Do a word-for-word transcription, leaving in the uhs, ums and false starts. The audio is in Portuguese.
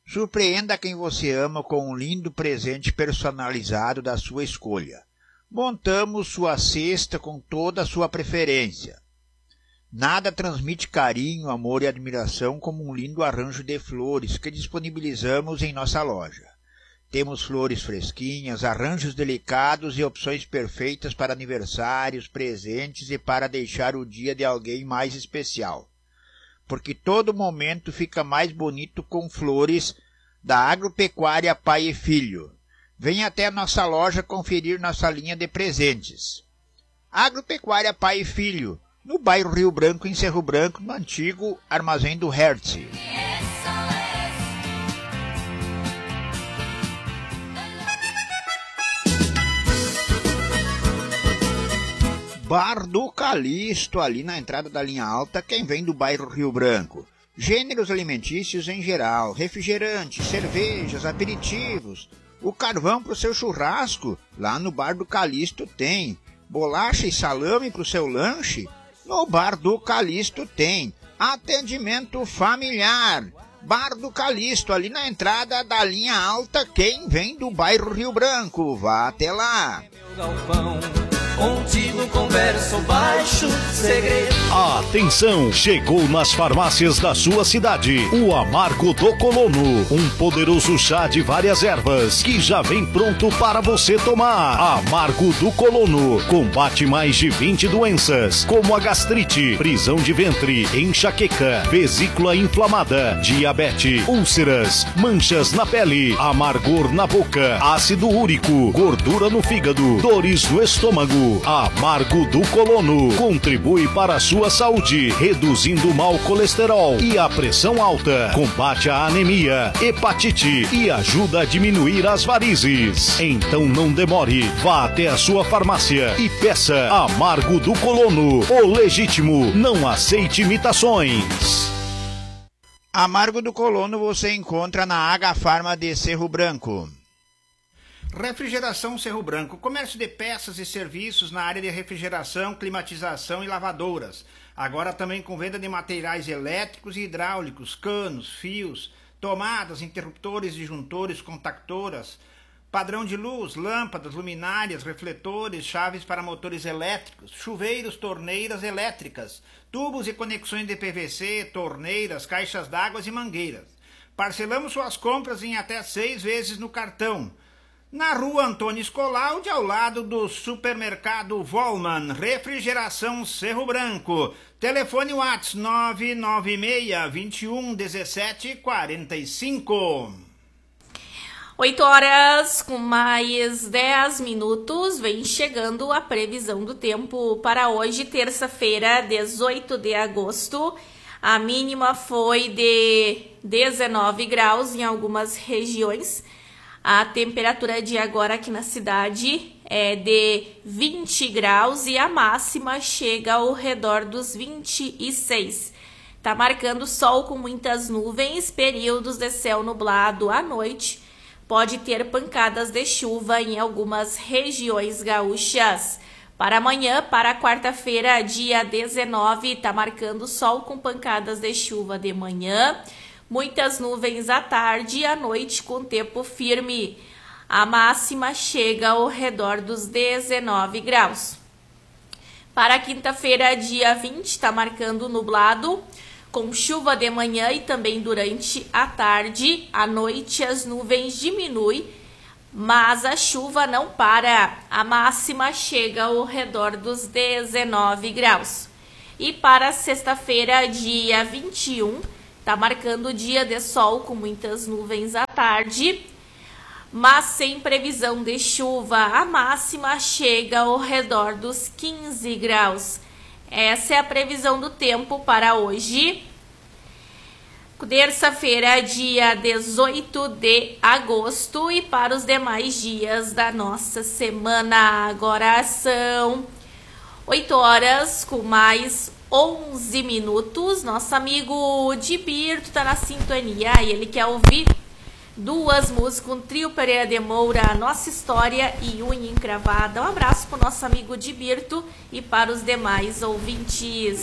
Surpreenda quem você ama com um lindo presente personalizado da sua escolha. Montamos sua cesta com toda a sua preferência. Nada transmite carinho, amor e admiração como um lindo arranjo de flores que disponibilizamos em nossa loja. Temos flores fresquinhas, arranjos delicados e opções perfeitas para aniversários, presentes e para deixar o dia de alguém mais especial. Porque todo momento fica mais bonito com flores da Agropecuária Pai e Filho. Venha até a nossa loja conferir nossa linha de presentes. Agropecuária Pai e Filho, no bairro Rio Branco, em Cerro Branco, no antigo Armazém do Hertz. Bar do Calixto, ali na entrada da linha alta, quem vem do bairro Rio Branco. Gêneros alimentícios em geral, refrigerantes, cervejas, aperitivos. O carvão para o seu churrasco, lá no Bar do Calixto tem. Bolacha e salame para o seu lanche, no Bar do Calixto tem. Atendimento familiar. Bar do Calixto, ali na entrada da linha alta, quem vem do bairro Rio Branco. Vá até lá. Contigo converso baixo segredo. Atenção, chegou nas farmácias da sua cidade o Amargo do Colono, um poderoso chá de várias ervas que já vem pronto para você tomar. Amargo do Colono combate mais de vinte doenças, como a gastrite, prisão de ventre, enxaqueca, vesícula inflamada, diabetes, úlceras, manchas na pele, amargor na boca, ácido úrico, gordura no fígado, dores no estômago. Amargo do Colono contribui para a sua saúde, reduzindo o mau colesterol e a pressão alta, combate a anemia, hepatite e ajuda a diminuir as varizes. Então não demore, vá até a sua farmácia e peça Amargo do Colono, o legítimo, não aceite imitações. Amargo do Colono você encontra na Agafarma de Cerro Branco. Refrigeração Cerro Branco, comércio de peças e serviços na área de refrigeração, climatização e lavadouras. Agora também com venda de materiais elétricos e hidráulicos, canos, fios, tomadas, interruptores, disjuntores, contactoras, padrão de luz, lâmpadas, luminárias, refletores, chaves para motores elétricos, chuveiros, torneiras elétricas, tubos e conexões de P V C, torneiras, caixas d'água e mangueiras. Parcelamos suas compras em até seis vezes no cartão. Na rua Antônio Escolalde, ao lado do supermercado Volman, refrigeração Cerro Branco. Telefone WhatsApp nove nove seis, vinte e um, dezessete, quarenta e cinco. oito horas com mais dez minutos, vem chegando a previsão do tempo para hoje, terça-feira, dezoito de agosto. A mínima foi de dezenove graus em algumas regiões. A temperatura de agora aqui na cidade é de vinte graus e a máxima chega ao redor dos vinte e seis. Tá marcando sol com muitas nuvens, períodos de céu nublado à noite. Pode ter pancadas de chuva em algumas regiões gaúchas. Para amanhã, para quarta-feira, dia dezenove, tá marcando sol com pancadas de chuva de manhã. Muitas nuvens à tarde e à noite com tempo firme. A máxima chega ao redor dos dezenove graus. Para quinta-feira, dia vinte, está marcando nublado, com chuva de manhã e também durante a tarde. À noite as nuvens diminuem, mas a chuva não para. A máxima chega ao redor dos dezenove graus. E para sexta-feira, dia vinte e um, está marcando dia de sol com muitas nuvens à tarde, mas sem previsão de chuva. A máxima chega ao redor dos quinze graus. Essa é a previsão do tempo para hoje. Terça-feira, dia dezoito de agosto, e para os demais dias da nossa semana. Agora são oito horas com mais onze minutos. Nosso amigo Dibirto está na sintonia e ele quer ouvir duas músicas, um trio Pereira de Moura, Nossa História e Unha Encravada. Um abraço para o nosso amigo Dibirto e para os demais ouvintes.